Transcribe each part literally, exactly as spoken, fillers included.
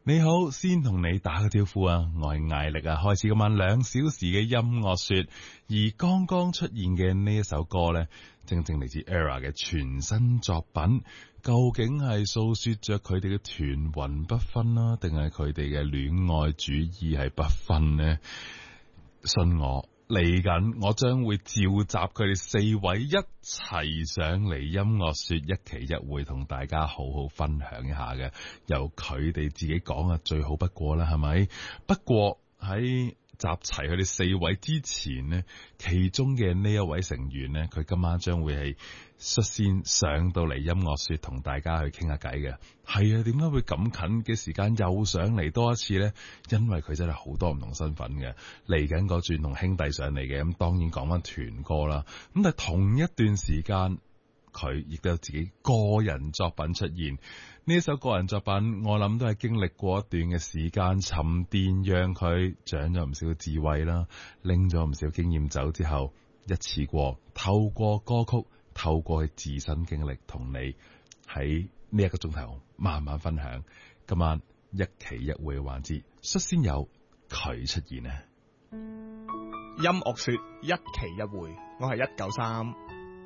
你好，先同你打個招呼啊！我係艾力啊，開始今晚兩小時嘅音樂說，而剛剛出現嘅呢一首歌呢，正正嚟自 Era 嘅全新作品，究竟係訴說着佢哋嘅團魂不分啦，定係佢哋嘅戀愛主義係不分呢？信我。嚟緊，我將會召集佢哋四位一齊上嚟音樂說一期一會，同大家好好分享一下嘅。由佢哋自己講啊，最好不過啦，係咪？不過喺集齊佢哋四位之前呢，其中嘅呢一位成員呢，佢今晚將會係率先上到嚟音樂說，同大家去傾下偈嘅。係啊，點解會咁近嘅時間又上嚟多一次呢？因為佢真係好多唔同身份嘅，嚟緊嗰轉同兄弟上嚟嘅，咁當然講翻團歌啦。咁但係同一段時間，佢亦都有自己個人作品出現。呢一首個人作品，我諗都係經歷過一段嘅時間沉澱，讓佢長咗唔少智慧啦，拎咗唔少經驗走之後，一次過透過歌曲，透過佢自身經歷，同你喺呢一個鐘頭慢慢分享。今晚一期一會嘅環節，率先有佢出現啊！ 音樂說一期一會，我係一九三。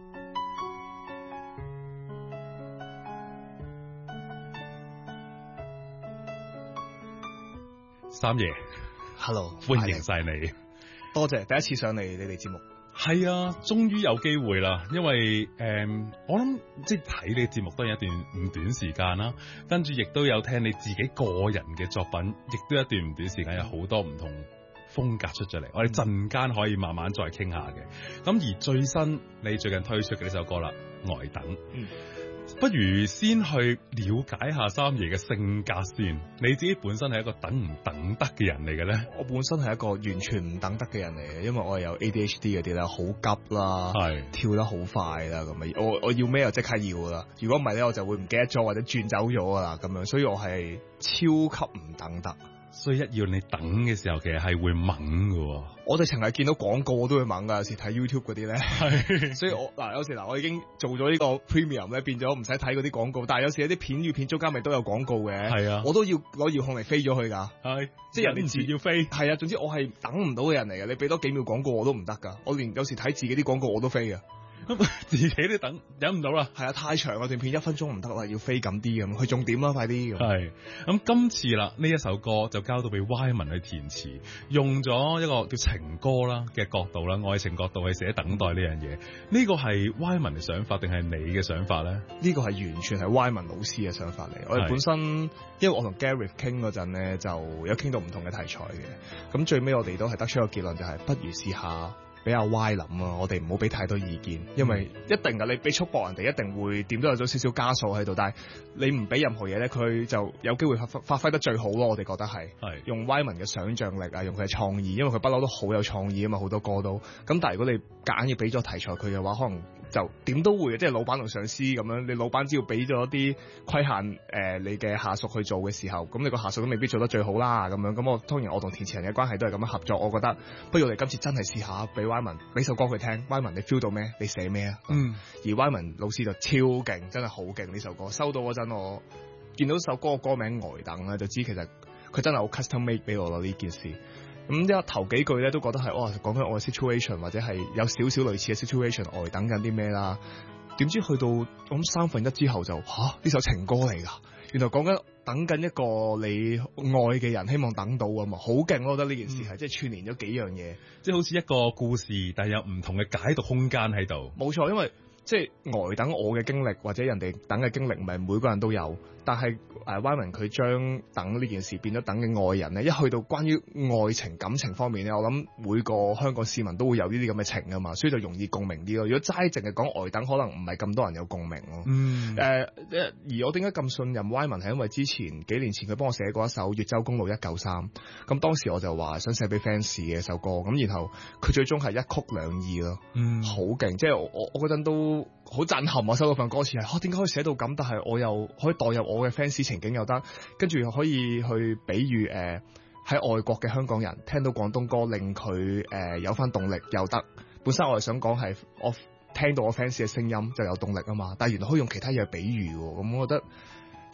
三爺 ，Hello， 歡迎晒你， 多謝第一次上嚟你哋節目。 係啊，終於有機會啦，因為誒、嗯，我諗即係睇你嘅節目都有一段唔短時間啦，跟住亦都有聽你自己個人嘅作品，亦都有一段唔短時間，有好多唔同風格出咗嚟。我哋陣間可以慢慢再傾下嘅。咁而最新你最近推出嘅呢首歌啦，《呆等》。嗯，不如先去了解下三爺嘅性格先。你自己本身係一個等唔等得嘅人嚟嘅咧？ 我本身係一個完全唔等得嘅人嚟嘅，因為我係有 A D H D 嗰啲啦，好急啦，係跳得好快啦，咁啊，我我要咩就即刻要噶啦。如果唔係咧，我就會唔記得咗或者轉走咗噶啦，咁樣，所以我係超級唔等得。 所以一要你等嘅時候，其實係會懵㗎。 我哋成日見到廣告我都會懵噶，有時睇 YouTube 嗰啲咧， 係。 所以我嗱有時嗱我已經做咗呢個 Premium 咧，變咗唔使睇嗰啲廣告，但係有時有啲片與片中間咪都有廣告嘅，係啊，我都要攞遙控嚟飛咗佢噶，係，即係人哋自要飛，係啊，總之我係等唔到嘅人嚟嘅，你俾多幾秒廣告我都唔得噶，我連有時睇自己啲廣告我都飛嘅。 自己都等忍唔到啦， 係啊，太長嗰段片一分鐘唔得啦，要飛緊啲咁，去重點啦，快啲咁。係咁今次啦，呢一首歌就交到俾 Y 文去填詞，用咗一個叫情歌啦嘅角度啦，愛情角度去寫等待呢樣嘢。呢個係 Y 文嘅想法定係你嘅想法咧？ 呢個係完全係 Y 文老師嘅想法嚟。我哋本身因為我同 Gary 傾嗰陣咧，就有傾到唔同嘅題材嘅。咁最尾我哋都係得出一個結論，就係不如試下。俾阿 Y 諗啊，我哋唔好俾太多意見，因為一定噶，你俾束縛人哋，一定會點都有咗少少加數喺度。但係你唔俾任何嘢咧，佢就有機會發發揮得最好咯。我哋覺得係，係用 Y 文嘅想像力啊，用佢嘅創意，因為佢不嬲都好有創意啊嘛，好多歌都。咁但係如果你夾硬要俾咗題材佢嘅話，可能就點都會，即係老闆同上司咁樣。你老闆只要俾咗啲規限誒、呃，你嘅下屬去做嘅時候，咁你個下屬都未必做得最好啦。咁樣咁我當然我同填詞人嘅關係都係咁樣合作。我覺得不如我哋今次真係試下俾 Y 文俾首歌佢聽 ，Y 文你 feel 到咩？你寫咩啊？嗯，而 Y 文老師就超勁，真係好勁呢首歌。收到嗰陣我見到首歌嘅歌名呆等咧，就知其實佢真係好 custom made 俾我咯呢件事。咁一頭幾句咧都覺得係哇，講緊我嘅 situation 或者係有少少類似嘅 situation，呆等緊啲咩啦？點知去到咁三分一之後就吓呢首情歌嚟噶，原來講緊等緊一個你愛嘅人，希望等到啊嘛，好勁咯！我覺得呢件事係、嗯、即係串連咗幾樣嘢，即係好似一個故事，但係有唔同嘅解讀空間喺度。冇錯，因為即係呆等我嘅經歷或者人哋等嘅經歷，唔係每個人都有。但係誒 Y 文佢將等呢件事變咗等嘅愛人咧，一去到關於愛情感情方面咧，我諗每個香港市民都會有呢啲咁嘅情啊嘛，所以就容易共鳴啲咯。如果齋淨係講呆等，可能唔係咁多人有共鳴咯。嗯。誒、呃、而我點解咁信任 Y 文係因為之前幾年前佢幫我寫過一首《粵州公路一九三》，咁當時我就話想寫俾 fans 嘅首歌，咁然後佢最終係一曲兩意咯。嗯。好勁，即係我我我嗰陣都好震撼，我收到份歌詞係，嚇點解可以寫到咁？但係我又可以代入我嘅 fans 情景又得，跟住又可以去比喻誒喺、呃、外國嘅香港人聽到廣東歌令佢誒、呃、有翻動力又得。本身我係想講係我聽到我 fans 嘅聲音就有動力啊嘛，但係原來可以用其他嘢比喻喎，咁我覺得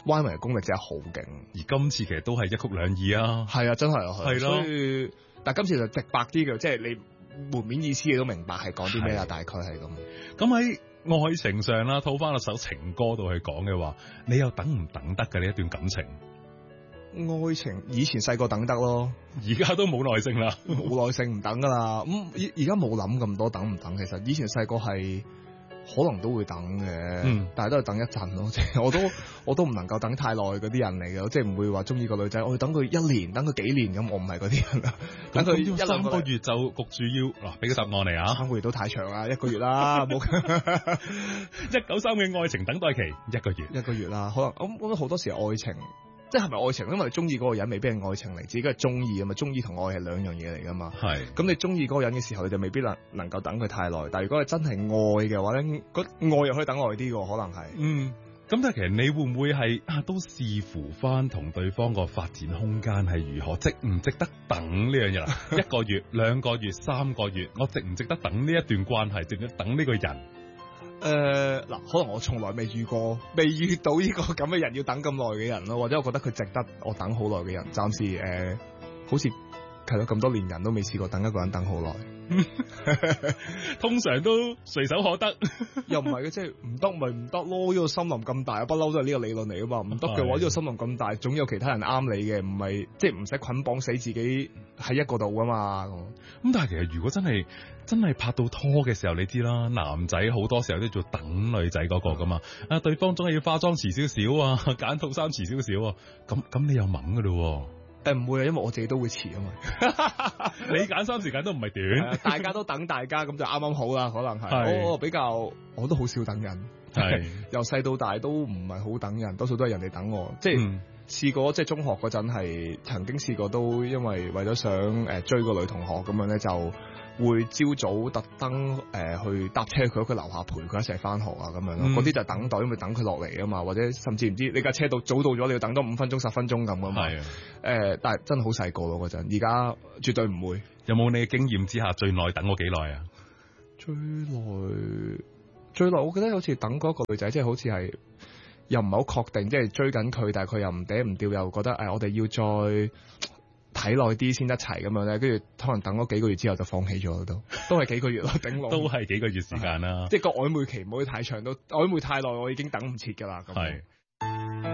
Y 文嘅功力真係好勁。 而今次其實都係一曲兩義啊。 係啊，真係啊， 係咯。 所以但係今次就直白啲嘅，即係你門面意思你都明白係講啲咩啊，大概係咁。 咁喺愛情上啦，套翻落首情歌度去講嘅話，你又等唔等得嘅呢一段感情？ 愛情以前細個等得咯， 而家都冇耐性啦， 冇耐性唔等噶啦。咁而而家冇諗咁多等唔等，其實以前細個係可能都會等嘅， 嗯、 但係都係等一陣咯。即係我都我都唔能夠等太耐嗰啲人嚟嘅，即係唔會話中意個女仔，我要等佢一年，等佢幾年咁，我唔係嗰啲人啊。等佢一三個月就焗住要嗱，俾個答案嚟啊！ 三個月都太長啦，一個月啦，冇一九三嘅愛情等待期一個月， 一個月啦，可能咁咁好多時愛情。即係咪愛情？因為你中意嗰個人未必係愛情嚟，自己係中意啊嘛。中意同愛係兩樣嘢嚟噶嘛。係。咁你中意嗰個人嘅時候，你就未必能能夠等佢太耐。但係如果你真係愛嘅話咧，嗰愛又可以等耐啲嘅，可能係。嗯。 咁但係其實你會唔會係啊？都視乎翻同對方個發展空間係如何，值唔值得等呢樣嘢啦？一個月、兩個月、三個月，我值唔值得等呢一段關係？值唔值得等呢個人？ 誒，嗱、呃，可能我從來未遇過，未遇到呢個咁嘅人要等咁耐嘅人咯，或者我覺得佢值得我等好耐嘅人，暫時誒、呃，好似係咯咁多年人都未試過等一個人等好耐， 通常都隨手可得， 又唔係嘅，即係唔得咪唔得咯，呢個森林咁大，不嬲都係呢個理論嚟噶嘛，唔得嘅話呢個森林咁大，總有其他人啱你嘅，唔係即係唔使捆綁死自己喺一個度噶嘛。 咁但係其實如果真係真係拍到拖嘅時候，你知啦，男仔好多時候都做等女仔嗰個噶嘛，啊對方總係要化妝遲少少啊，揀套衫遲少少啊，咁咁你又猛噶咯？ 誒唔會啊，因為我自己都會遲啊嘛。 你揀衫時間都唔係短， 大家都等大家，咁就啱啱好啦。可能係我比較，我都好少等人，係由細到大都唔係好等人，多數都係人哋等我。即係、嗯、試過，即係中學嗰陣係曾經試過，都因為為咗想誒追個女同學咁樣咧，就會朝早特登誒去搭車佢屋企樓下陪佢一齊翻學啊咁樣咯。嗰啲、嗯、就等待，因為等佢落嚟啊嘛，或者甚至唔知你架車到早到咗，你要等多五分鐘、十分鐘咁啊嘛。係誒、呃，但係真係好細個咯嗰陣，而家絕對唔會。有冇你嘅經驗之下最耐等過幾耐啊？最耐最耐，我記得好似等過一個女仔，即係好似係又唔係好確定，即係追緊佢，但係佢又唔嗲唔吊，又覺得誒、哎，我哋要再睇耐啲先一齊咁樣咧，跟住可能等咗幾個月之後就放棄咗都，都係幾個月咯，頂籠都係幾個月時間啦。 即係個曖昧期唔可以太長，都曖昧太耐，我已經等唔切噶啦。係